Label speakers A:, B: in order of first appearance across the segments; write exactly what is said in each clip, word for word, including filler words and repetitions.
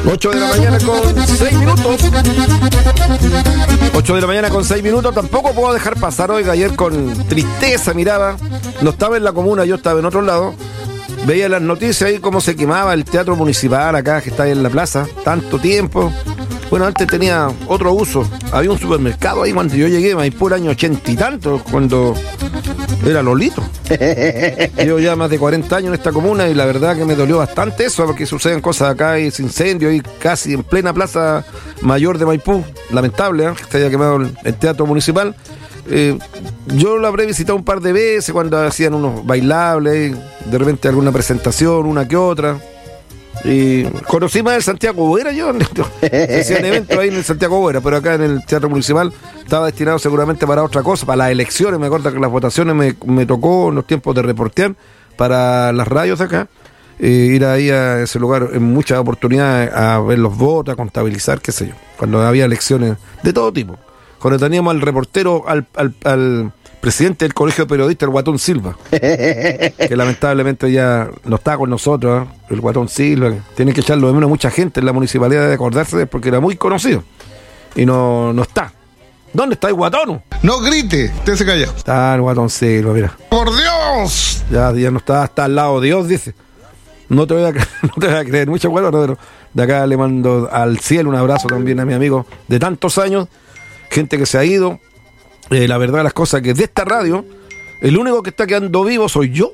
A: ocho de la mañana con seis minutos. ocho de la mañana con seis minutos. Tampoco puedo dejar pasar, oiga, ayer con tristeza miraba. No estaba en la comuna, yo estaba en otro lado. Veía las noticias ahí cómo se quemaba el teatro municipal acá, que está ahí en la plaza. Tanto tiempo. Bueno, antes tenía otro uso. Había un supermercado ahí cuando yo llegué, Maipú, el año ochenta y tanto, cuando era Lolito. Llevo ya más de cuarenta años en esta comuna y la verdad que me dolió bastante eso, porque suceden cosas acá, y incendios y casi en plena plaza mayor de Maipú. Lamentable, ¿eh? Que se haya quemado el, el teatro municipal. Eh, yo lo habré visitado un par de veces cuando hacían unos bailables, de repente alguna presentación, una que otra. Y conocí más el Santiago Boera, yo se hacían eventos ahí en el Santiago Boera, pero acá en el Teatro Municipal estaba destinado seguramente para otra cosa, para las elecciones. Me acuerdo que las votaciones me, me tocó en los tiempos de reportear para las radios de acá, eh, ir ahí a ese lugar en muchas oportunidades a ver los votos, a contabilizar, qué sé yo, cuando había elecciones de todo tipo. Cuando teníamos al reportero, al, al, al presidente del Colegio de Periodistas, el Guatón Silva, que lamentablemente ya no está con nosotros, ¿eh? El Guatón Silva, que tiene que echarlo de menos mucha gente en la municipalidad de acordarse, porque era muy conocido y no, no está. ¿Dónde está el Guatón?
B: No grite, usted se calla.
A: Está el Guatón Silva, mira.
B: ¡Por Dios!
A: Ya, ya no está, está al lado de Dios, dice. No te voy a, no te voy a creer mucho, Guatón, pero de acá le mando al cielo un abrazo también a mi amigo de tantos años, gente que se ha ido. Eh, la verdad, las cosas que de esta radio, el único que está quedando vivo soy yo.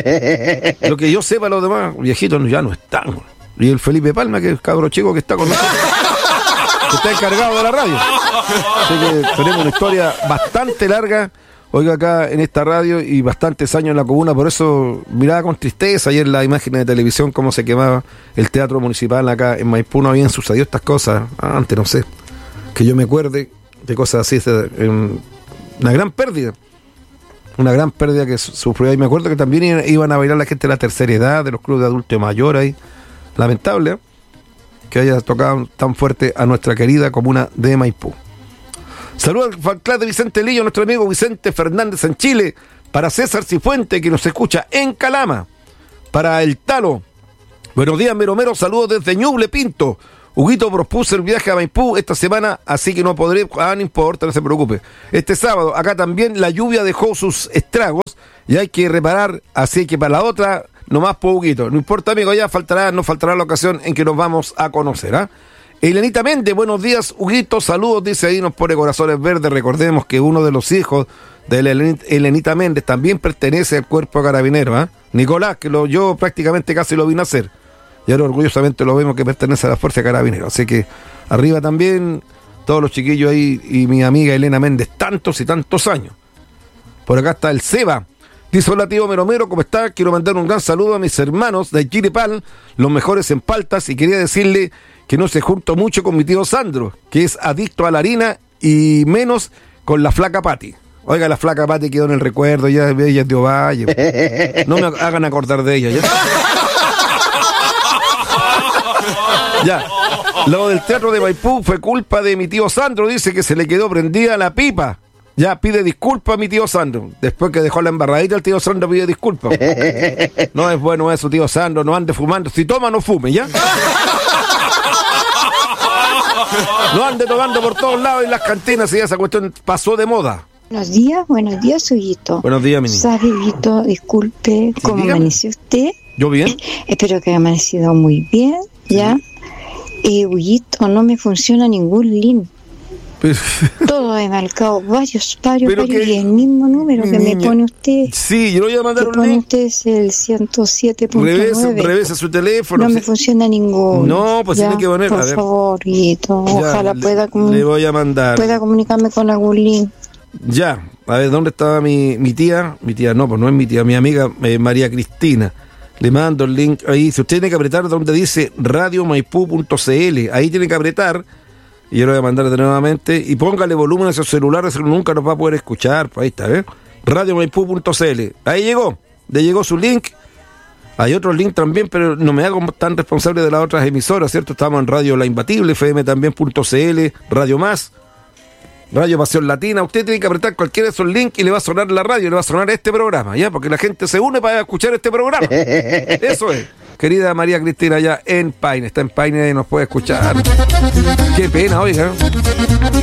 A: Lo que yo sepa, los demás viejitos ya no están. Y el Felipe Palma, que es cabro chico que está con nosotros, que está encargado de la radio. Así que tenemos una historia bastante larga, oiga, acá en esta radio, y bastantes años en la comuna. Por eso miraba con tristeza ayer las imágenes de televisión cómo se quemaba el teatro municipal acá en Maipú. No habían sucedido estas cosas antes, no sé, que yo me acuerde de cosas así. En, una gran pérdida, una gran pérdida que sufrió. Y me acuerdo que también iban a bailar la gente de la tercera edad, de los clubes de adulto mayor ahí. Lamentable, ¿eh? Que haya tocado tan fuerte a nuestra querida comuna de Maipú. Saludos al fan club de Vicente Lillo, nuestro amigo Vicente Fernández en Chile, para César Cifuente, que nos escucha en Calama, para el Talo. Buenos días, Mero Mero, saludos desde Ñuble Pinto. Huguito propuso el viaje a Maipú esta semana, así que no podré. Ah, no importa, no se preocupe. Este sábado, acá también la lluvia dejó sus estragos y hay que reparar, así que para la otra, nomás por Huguito. No importa, amigo, ya faltará, no faltará la ocasión en que nos vamos a conocer, ¿ah? ¿eh? Elenita Méndez, buenos días, Huguito, saludos, dice ahí, nos pone corazones verdes. Recordemos que uno de los hijos de la Elenita Méndez también pertenece al cuerpo carabinero, ¿ah? ¿eh? Nicolás, que lo, yo prácticamente casi lo vine a hacer. Y ahora orgullosamente lo vemos que pertenece a la Fuerza de Carabineros. Así que arriba también todos los chiquillos ahí y mi amiga Elena Méndez, tantos y tantos años. Por acá está el Seba. Dice: hola tío Meromero, ¿cómo está? Quiero mandar un gran saludo a mis hermanos de Chiripal, los mejores en paltas, y quería decirle que no se junto mucho con mi tío Sandro, que es adicto a la harina, y menos con la flaca Pati. Oiga, la flaca Pati quedó en el recuerdo, ya ella es de Ovalle. No me hagan acordar de ella, ¿ya? Ya, lo del teatro de Maipú fue culpa de mi tío Sandro, dice que se le quedó prendida la pipa. Ya, pide disculpas a mi tío Sandro. Después que dejó la embarradita, el tío Sandro pide disculpas. No es bueno eso, tío Sandro, no ande fumando. Si toma, no fume, ¿ya? No ande tomando por todos lados en las cantinas, y esa cuestión pasó de moda.
C: Buenos días, buenos días, Huguito.
A: Buenos días, mi niña.
C: Sabe, Huguito, disculpe, ¿cómo amaneció usted?
A: ¿Yo bien?
C: Espero que haya amanecido muy bien, ¿ya? Sí. Eh, Huguito, no me funciona ningún link. Pero... todo he marcado varios, varios,
A: Pero
C: varios,
A: que...
C: y el mismo número que niña. Me pone usted.
A: Sí, yo lo voy a mandar un
C: link.
A: link.
C: Usted es el ciento siete punto nueve.
A: Revesa, revesa su teléfono.
C: No
A: sí.
C: me funciona ninguno.
A: No, pues ya, tiene que poner.
C: Por
A: a ver.
C: favor, Huguito, ya, ojalá
A: le,
C: pueda, comun...
A: le voy a mandar.
C: pueda comunicarme con algún link.
A: Ya, a ver, ¿dónde estaba mi, mi tía? Mi tía, no, pues no es mi tía, mi amiga eh, María Cristina. Le mando el link ahí. Si usted tiene que apretar donde dice radio maipú punto c l, ahí tiene que apretar, y yo lo voy a mandar de nuevamente, y póngale volumen a esos celulares, nunca nos va a poder escuchar. Pues ahí está, ¿eh? radio maipú punto c l. Ahí llegó, le llegó su link. Hay otro link también, pero no me hago tan responsable de las otras emisoras, ¿cierto? Estamos en Radio La Imbatible, F M también punto c l, Radio Más, Radio Pasión Latina. Usted tiene que apretar cualquiera de esos links y le va a sonar la radio, le va a sonar este programa, ¿ya? Porque la gente se une para escuchar este programa. Eso es. querida María Cristina, allá en Paine. Está en Paine y nos puede escuchar. Qué pena, oiga.